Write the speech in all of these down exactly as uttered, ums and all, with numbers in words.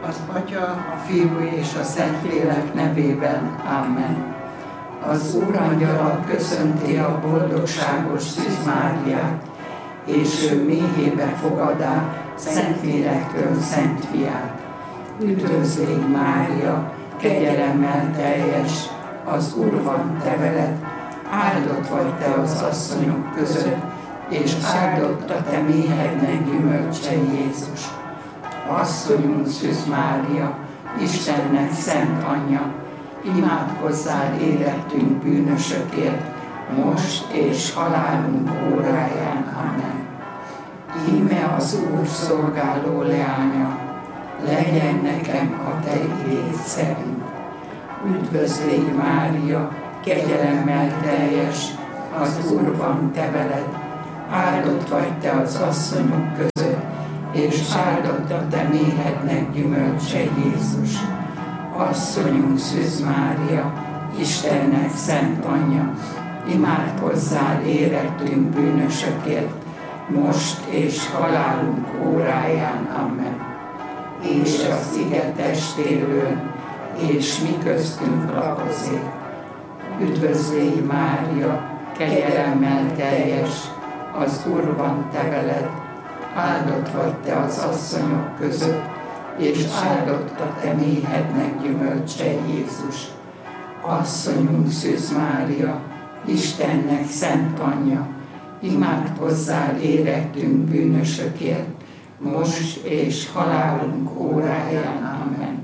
Az Atya, a Fiú és a Szentlélek nevében. Amen. Az Úrangyala köszönti a boldogságos Szűz Máriát, és ő méhébe fogadá Szentlélektől Szent Fiát. Üdvözlégy Mária, kegyelemmel teljes, az Úr van te veled, áldott vagy te az asszonyok között, és áldott a te méhednek gyümölcse Jézus. Asszonyunk Szűz Mária, Istennek szent anyja, imádkozzál érettünk bűnösökért, most és halálunk óráján. Amen. Íme az Úr szolgáló leánya, legyen nekem a te igéd szerint. Üdvözlégy Mária, kegyelemmel teljes, az Úr van te veled, áldott vagy te az asszonyok között, és áldott a te méhednek gyümölcse Jézus. Asszonyunk Szűz Mária, Istennek szent anyja, imádkozzál érettünk bűnösökért, most és halálunk óráján. Amen. És a szige testéből, és mi köztünk lakozik. Üdvözlégy Mária, kegyelemmel teljes, az Úr van te veled, áldott vagy te az asszonyok között, és áldott a te méhednek gyümölcse Jézus. Asszonyunk Szűz Mária, Istennek szent anyja, imádkozzál érettünk bűnösökért, most és halálunk óráján. Amen.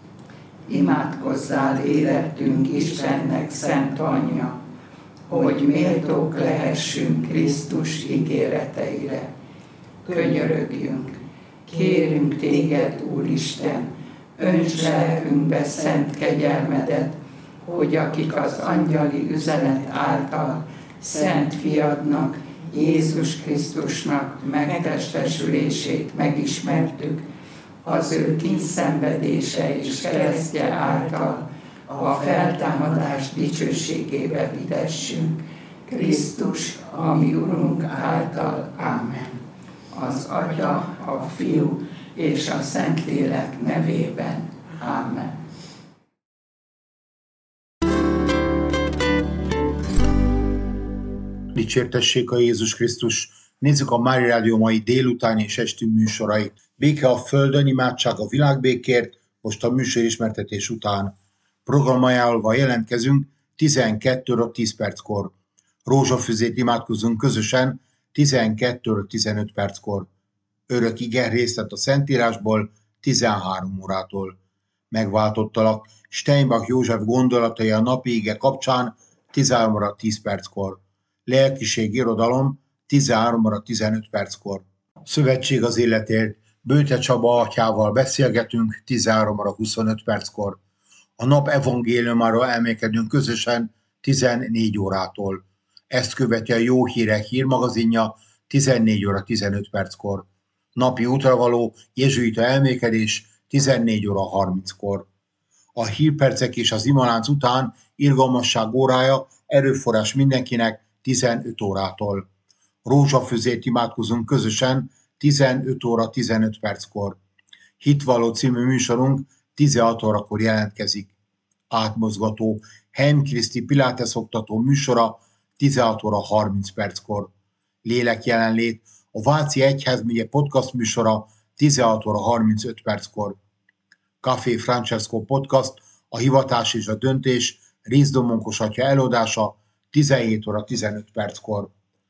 Imádkozzál érettünk Istennek szent anyja, hogy méltók lehessünk Krisztus ígéreteire. Könyörögjünk, kérünk téged, Úristen, önts lelkünkbe szent kegyelmedet, hogy akik az angyali üzenet által szent fiadnak, Jézus Krisztusnak megtestesülését megismertük, az ő kíndszenvedése és keresztje által a feltámadás dicsőségébe vitessünk. Krisztus, a mi Urunk által. Amen. Az Atya, a Fiú és a Szentlélek nevében. Amen. Dicsértessék a Jézus Krisztus! Nézzük a Mária Rádió mai délután és esti műsorait. Béke a földön, imádság a világbékért, most a műsor ismertetés után. Programajánlva jelentkezünk tizenkettő óra tíz perckor. Rózsafüzét imádkozunk közösen tizenkettő óra tizenöt perckor. Örök ige részlet a Szentírásból tizenhárom órától. Megváltottalak Steinbach József gondolatai a napi ige kapcsán tizenhárom óra tíz perckor. Lelkiség irodalom tizenhárom óra tizenöt perckor. Szövetség az életért Bőte Csaba atyával beszélgetünk tizenhárom óra huszonöt perckor. A nap evangéliumáról elmélkedünk közösen tizennégy órától. Ezt követi a Jó Hírek hírmagazinja tizennégy óra tizenöt perckor. Napi útravaló jezsuita elmélkedés tizennégy óra harminckor. A hírpercek és az imalánc után irgalmasság órája erőforrás mindenkinek tizenöt órától. Rózsafüzét imádkozunk közösen tizenöt óra tizenöt perckor. Hitvalló című műsorunk tizenhat órakor jelentkezik. Átmozgató Heim Kriszti Pilates oktató műsora tizenhat óra harminc perckor. Lélek jelenlét a Váci Egyházmegye podcast műsora tizenhat óra harmincöt perckor. Café Francesco podcast, a hivatás és a döntés Rézdomonkos atya előadása tizenhét óra tizenöt perckor.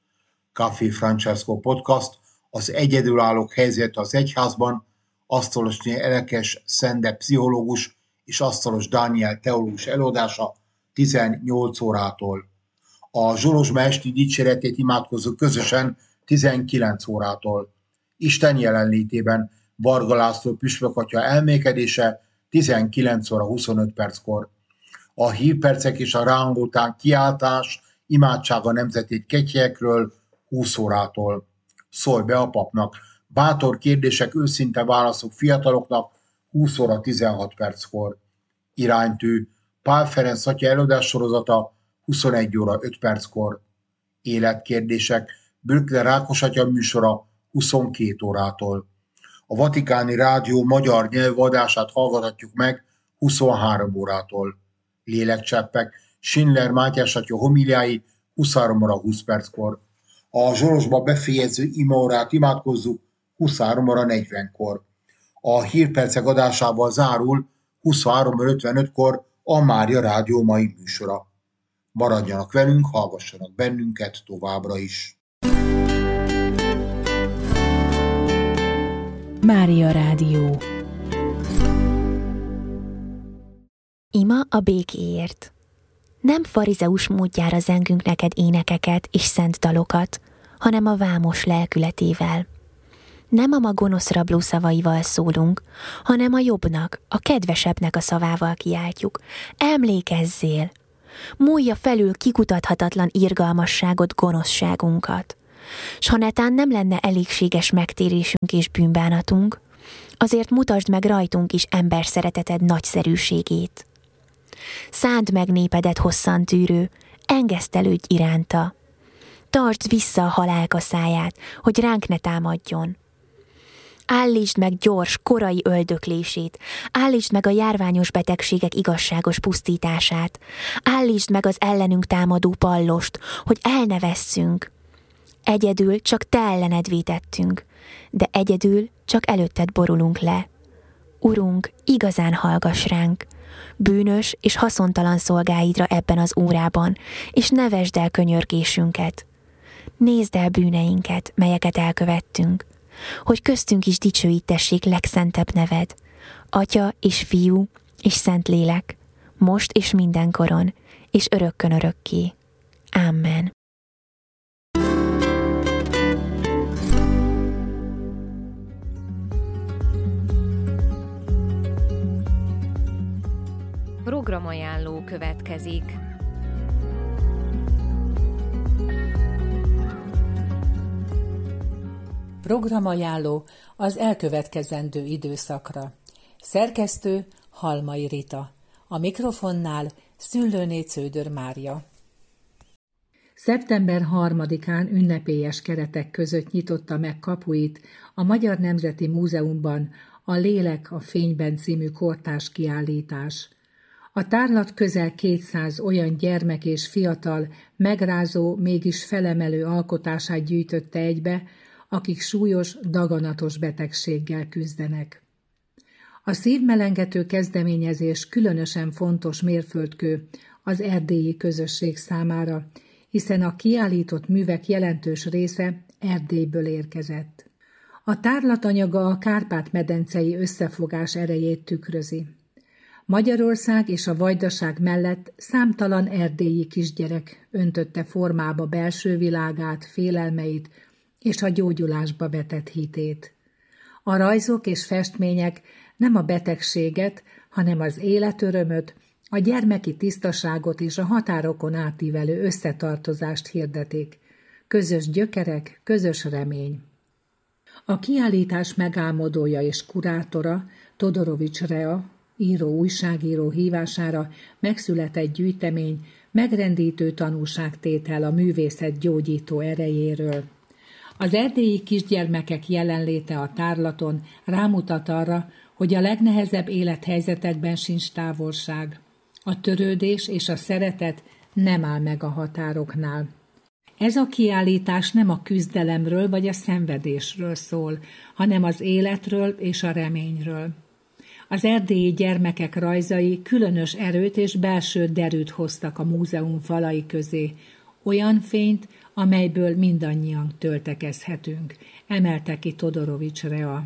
Café Francesco podcast, az egyedülállók helyzete az egyházban, Asztalosné Elekes Szende pszichológus és Asztalos Dániel teológus előadása tizennyolc órától. A Zsolozsma esti dicséretét imádkozunk közösen tizenkilenc órától. Isten jelenlétében Varga László püspök atya elmélkedése tizenkilenc óra huszonöt perckor. A hírpercek és a rangó után kiáltás, imádság a nemzetét ketyekről húsz órától. Szólj be a papnak. Bátor kérdések, őszinte válaszok fiataloknak húsz óra tizenhat perckor. Iránytű Pál Ferenc atya előadás sorozata huszonegy óra öt perckor. Életkérdések Bürkle Rákos atya műsora huszonkét órától. A Vatikáni Rádió magyar nyelvadását hallgathatjuk meg huszonhárom órától. Lélekcseppek, Schindler Mátyás atya homiliái huszonhárom óra húsz perckor. A Zsorosba befejező imaórát imádkozzuk huszonhárom óra negyvenkor. A hírpercek adásával zárul huszonhárom óra ötvenötkor a Mária Rádió mai műsora. Maradjanak velünk, hallgassanak bennünket továbbra is. Mária Rádió. Ima a békéért. Nem farizeus módjára zengünk neked énekeket és szent dalokat, hanem a vámos lelkületével. Nem a ma gonosz rabló szavaival szólunk, hanem a jobbnak, a kedvesebbnek a szavával kiáltjuk. Emlékezzél! Múlja felül kikutathatatlan irgalmasságot, gonoszságunkat. S ha netán nem lenne elégséges megtérésünk és bűnbánatunk, azért mutasd meg rajtunk is ember szereteted nagyszerűségét. Szánd meg népedet hosszantűrő, engesztelődj iránta. Tartsd vissza a halálkaszáját, hogy ránk ne támadjon. Állítsd meg gyors, korai öldöklését, állítsd meg a járványos betegségek igazságos pusztítását, állítsd meg az ellenünk támadó pallost, hogy el ne vesszünk. Egyedül csak te ellened vétettünk, de egyedül csak előtted borulunk le. Urunk, igazán hallgass ránk, bűnös és haszontalan szolgáidra ebben az órában, és ne vesd el könyörgésünket. Nézd el bűneinket, melyeket elkövettünk, hogy köztünk is dicsőítessék legszentebb neved, Atya és Fiú és Szentlélek, most és mindenkoron, és örökkön örökké. Amen. Programajánló következik. Programajánló az elkövetkezendő időszakra. Szerkesztő Halmai Rita. A mikrofonnál Szüllőné Cződör Mária. Szeptember harmadikán ünnepélyes keretek között nyitotta meg kapuit a Magyar Nemzeti Múzeumban a Lélek a fényben című kortárs kiállítás. A tárlat közel kétszáz olyan gyermek és fiatal, megrázó, mégis felemelő alkotását gyűjtötte egybe, akik súlyos, daganatos betegséggel küzdenek. A szívmelengető kezdeményezés különösen fontos mérföldkő az erdélyi közösség számára, hiszen a kiállított művek jelentős része Erdélyből érkezett. A tárlatanyaga a Kárpát-medencei összefogás erejét tükrözi. Magyarország és a Vajdaság mellett számtalan erdélyi kisgyerek öntötte formába belső világát, félelmeit és a gyógyulásba vetett hitét. A rajzok és festmények nem a betegséget, hanem az életörömöt, a gyermeki tisztaságot és a határokon átívelő összetartozást hirdetik. Közös gyökerek, közös remény. A kiállítás megálmodója és kurátora, Todorovics Rea, író, újságíró hívására megszületett gyűjtemény, megrendítő tanúságtétel a művészet gyógyító erejéről. Az erdélyi kisgyermekek jelenléte a tárlaton rámutat arra, hogy a legnehezebb élethelyzetekben sincs távolság. A törődés és a szeretet nem áll meg a határoknál. Ez a kiállítás nem a küzdelemről vagy a szenvedésről szól, hanem az életről és a reményről. Az erdélyi gyermekek rajzai különös erőt és belső derűt hoztak a múzeum falai közé, olyan fényt, amelyből mindannyian töltekezhetünk, emelte ki Todorovics Rea.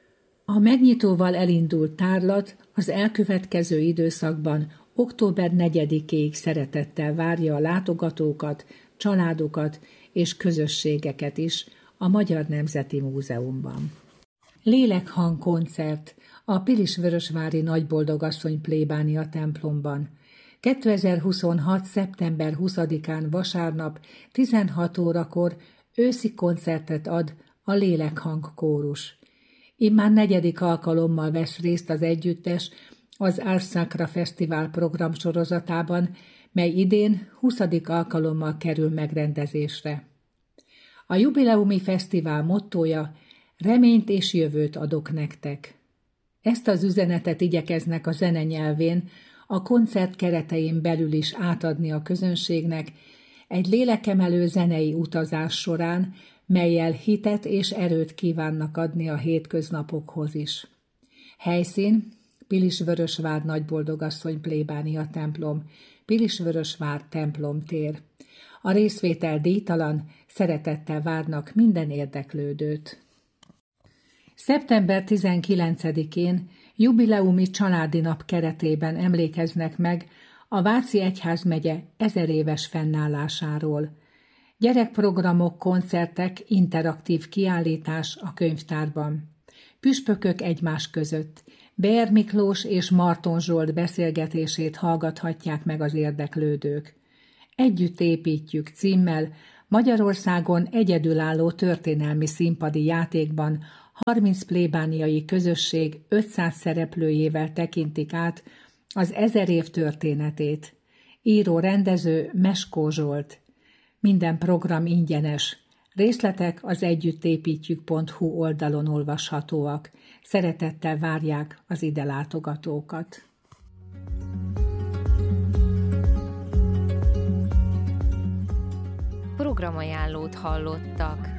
A megnyitóval elindult tárlat az elkövetkező időszakban október negyedikéig szeretettel várja a látogatókat, családokat és közösségeket is a Magyar Nemzeti Múzeumban. Lélekhang koncert a Pilisvörösvári Nagyboldogasszony plébánia templomban. kétezer-huszonhat. szeptember huszadikán vasárnap tizenhat órakor őszi koncertet ad a Lélekhang kórus. Immár negyedik alkalommal vesz részt az együttes az Ars Sacra Fesztivál programsorozatában, mely idén huszadik alkalommal kerül megrendezésre. A jubileumi fesztivál mottója Reményt és jövőt adok nektek. Ezt az üzenetet igyekeznek a zene nyelvén, a koncert keretein belül is átadni a közönségnek egy lélekemelő zenei utazás során, mellyel hitet és erőt kívánnak adni a hétköznapokhoz is. Helyszín: Pilisvörösvár Nagyboldogasszony plébánia templom, Pilisvörösvár templomtér. A részvétel díjtalan, szeretettel várnak minden érdeklődőt. szeptember tizenkilencedikén jubileumi családi nap keretében emlékeznek meg a Váci Egyházmegye ezer éves fennállásáról. Gyerekprogramok, koncertek, interaktív kiállítás a könyvtárban. Püspökök egymás között. Beer Miklós és Marton Zsolt beszélgetését hallgathatják meg az érdeklődők. Együtt építjük címmel Magyarországon egyedülálló történelmi színpadi játékban harminc plébániai közösség ötszáz szereplőjével tekintik át az ezer év történetét. Író-rendező Meskó Zsolt. Minden program ingyenes. Részletek az együttépítjük pont hu oldalon olvashatóak. Szeretettel várják az ide látogatókat. Programajánlót hallottak.